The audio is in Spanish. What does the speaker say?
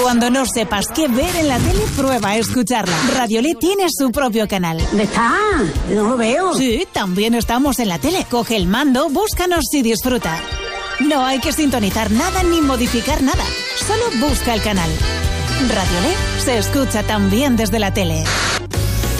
Cuando no sepas qué ver en la tele, prueba a escucharla. Radiolé tiene su propio canal. ¿Dónde está? No lo veo. Sí, también estamos en la tele. Coge el mando, búscanos y disfruta. No hay que sintonizar nada ni modificar nada. Solo busca el canal. Radiolé se escucha también desde la tele.